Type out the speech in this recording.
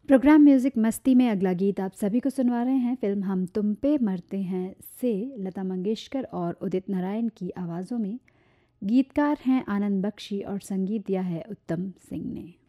Programme music मस्ती में अगला गीत आप सभी को सुनवा रहे हैं। फिल्म हम तुम पे मरते हैं से लता मंगेशकर और उदित नारायण की आवाज़ों में। गीतकार हैं आनंद बख्शी और संगीत दिया है उत्तम सिंह ने।